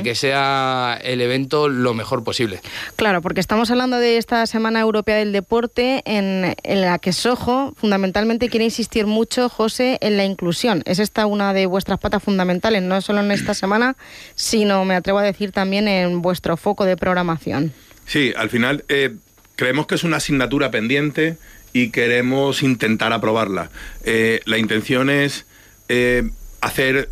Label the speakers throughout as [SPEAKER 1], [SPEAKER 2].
[SPEAKER 1] que sea el evento lo mejor posible.
[SPEAKER 2] Claro, porque estamos hablando de esta Semana Europea del Deporte en la que Soho fundamentalmente quiere insistir mucho, José, en la inclusión. Es esta una de vuestras patas fundamentales, no solo en esta semana, sino, me atrevo a decir, también en vuestro foco de programación.
[SPEAKER 3] Sí, al final creemos que es una asignatura pendiente y queremos intentar aprobarla. La intención es hacer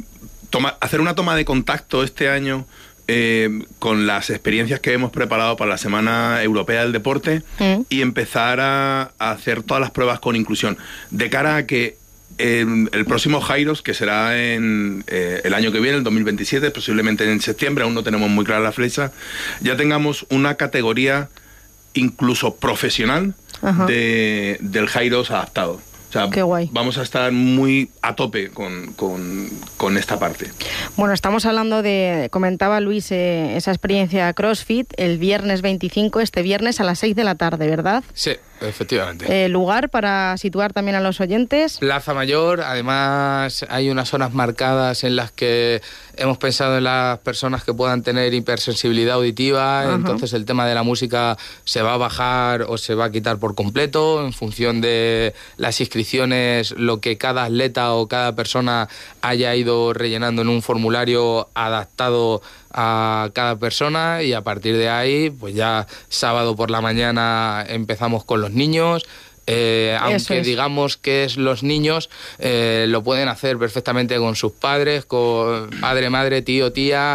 [SPEAKER 3] una toma de contacto este año con las experiencias que hemos preparado para la Semana Europea del Deporte y empezar a hacer todas las pruebas con inclusión, de cara a que el próximo Jairos, que será en el año que viene, el 2027, posiblemente en septiembre, aún no tenemos muy clara la fecha, ya tengamos una categoría incluso profesional del Jairos adaptado. O sea,
[SPEAKER 2] qué guay.
[SPEAKER 3] Vamos a estar muy a tope con esta parte.
[SPEAKER 2] Bueno, estamos hablando comentaba Luis, esa experiencia CrossFit el viernes 25, este viernes a las 6 de la tarde, ¿verdad?
[SPEAKER 1] Sí, efectivamente.
[SPEAKER 2] ¿Lugar para situar también a los oyentes?
[SPEAKER 1] Plaza Mayor, además hay unas zonas marcadas en las que hemos pensado en las personas que puedan tener hipersensibilidad auditiva, entonces el tema de la música se va a bajar o se va a quitar por completo en función de las inscripciones, lo que cada atleta o cada persona haya ido rellenando en un formulario adaptado a cada persona, y a partir de ahí, pues ya sábado por la mañana empezamos con los niños. Aunque digamos que es los niños, lo pueden hacer perfectamente con sus padres, con padre, madre, tío, tía,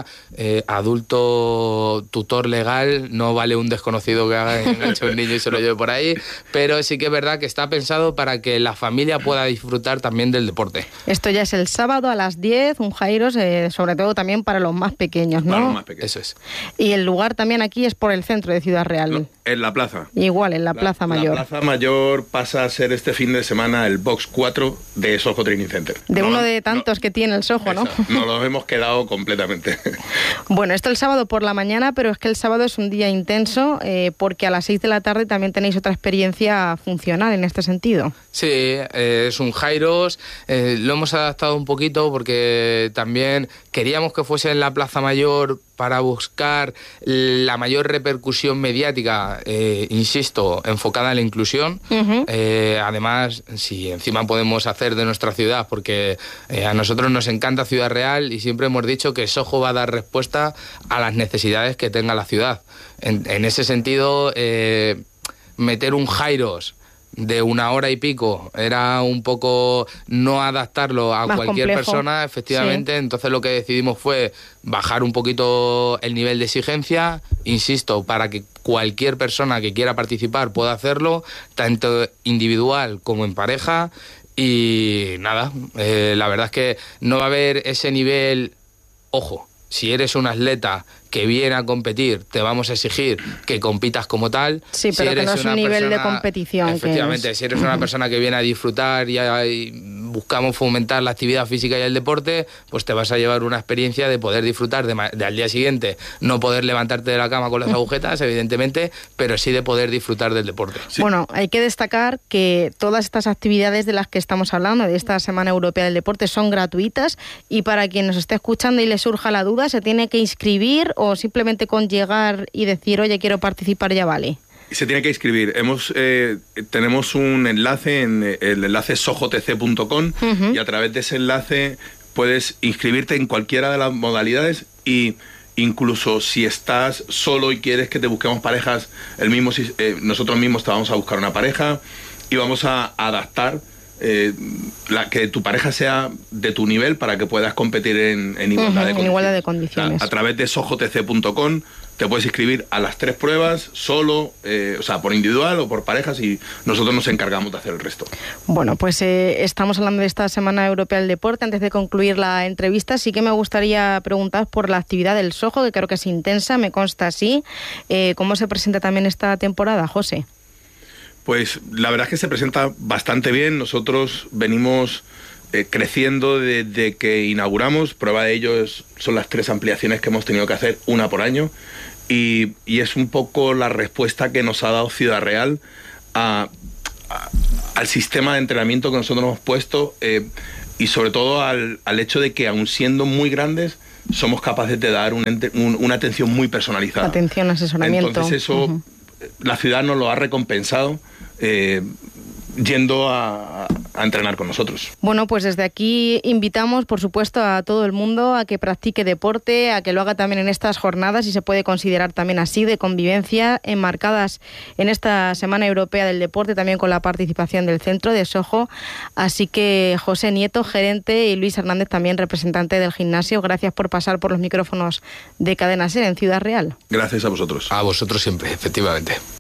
[SPEAKER 1] adulto, tutor legal. No vale un desconocido que haga enganche a un niño y se lo lleve por ahí, pero sí que es verdad que está pensado para que la familia pueda disfrutar también del deporte.
[SPEAKER 2] Esto ya es el sábado a las 10, un Jairos, sobre todo también para los más pequeños, ¿no?
[SPEAKER 3] Para los más pequeños.
[SPEAKER 1] Eso es.
[SPEAKER 2] Y el lugar también aquí es por el centro de Ciudad Real.
[SPEAKER 3] No, en la plaza.
[SPEAKER 2] Igual, en la Plaza Mayor.
[SPEAKER 3] La Plaza Mayor pasa a ser este fin de semana el Box 4 de Soho Training Center.
[SPEAKER 2] De uno de tantos que tiene el Soho, ¿no?
[SPEAKER 3] Nos los hemos quedado completamente.
[SPEAKER 2] Bueno, esto el sábado por la mañana, pero es que el sábado es un día intenso porque a las 6 de la tarde también tenéis otra experiencia funcional en este sentido.
[SPEAKER 1] Sí, es un Jairos, lo hemos adaptado un poquito porque también queríamos que fuese en la Plaza Mayor para buscar la mayor repercusión mediática, insisto, enfocada en la inclusión. Además, si encima podemos hacer de nuestra ciudad, porque a nosotros nos encanta Ciudad Real y siempre hemos dicho que Soho va a dar respuesta a las necesidades que tenga la ciudad. En ese sentido, meter un Jairos de 1 hora y pico era un poco no adaptarlo a
[SPEAKER 2] más
[SPEAKER 1] cualquier
[SPEAKER 2] complejo.
[SPEAKER 1] persona, efectivamente. Sí. Entonces lo que decidimos fue bajar un poquito el nivel de exigencia, insisto, para que cualquier persona que quiera participar pueda hacerlo, tanto individual como en pareja. Y nada, la verdad es que no va a haber ese nivel, ojo, si eres un atleta que viene a competir, te vamos a exigir que compitas como tal.
[SPEAKER 2] Sí, pero
[SPEAKER 1] si
[SPEAKER 2] que no es un nivel de competición.
[SPEAKER 1] Efectivamente, si eres una persona que viene a disfrutar y buscamos fomentar la actividad física y el deporte, pues te vas a llevar una experiencia de poder disfrutar de al día siguiente, no poder levantarte de la cama con las agujetas, evidentemente, pero sí de poder disfrutar del deporte.
[SPEAKER 2] Sí. Bueno, hay que destacar que todas estas actividades de las que estamos hablando, de esta Semana Europea del Deporte, son gratuitas, y para quien nos esté escuchando y le surja la duda, ¿se tiene que inscribir o simplemente con llegar y decir, oye, quiero participar, ya vale?
[SPEAKER 3] Se tiene que inscribir. Tenemos un enlace, el enlace sohotc.com, y a través de ese enlace puedes inscribirte en cualquiera de las modalidades, y incluso si estás solo y quieres que te busquemos parejas, nosotros mismos te vamos a buscar una pareja y vamos a adaptar que tu pareja sea de tu nivel para que puedas competir en igualdad de condiciones. A través de sohotc.com te puedes inscribir a las 3 pruebas, solo, o sea, por individual o por parejas, y nosotros nos encargamos de hacer el resto.
[SPEAKER 2] Bueno, pues estamos hablando de esta Semana Europea del Deporte. Antes de concluir la entrevista, sí que me gustaría preguntar por la actividad del Soho, que creo que es intensa, me consta así. ¿Cómo se presenta también esta temporada, José?
[SPEAKER 3] Pues la verdad es que se presenta bastante bien. Nosotros venimos creciendo desde que inauguramos. Prueba de ello son las 3 ampliaciones que hemos tenido que hacer, una por año, y es un poco la respuesta que nos ha dado Ciudad Real al sistema de entrenamiento que nosotros hemos puesto, y sobre todo al hecho de que, aun siendo muy grandes, somos capaces de dar una atención muy personalizada.
[SPEAKER 2] Atención, asesoramiento.
[SPEAKER 3] Entonces eso, la ciudad nos lo ha recompensado yendo a entrenar con nosotros.
[SPEAKER 2] Bueno, pues desde aquí invitamos, por supuesto, a todo el mundo a que practique deporte, a que lo haga también en estas jornadas, y se puede considerar también así, de convivencia, enmarcadas en esta Semana Europea del Deporte, también con la participación del Centro de Sojo. Así que José Nieto, gerente, y Luis Hernández, también representante del gimnasio, gracias por pasar por los micrófonos de Cadena SER en Ciudad Real.
[SPEAKER 3] Gracias a vosotros.
[SPEAKER 1] A vosotros siempre, efectivamente.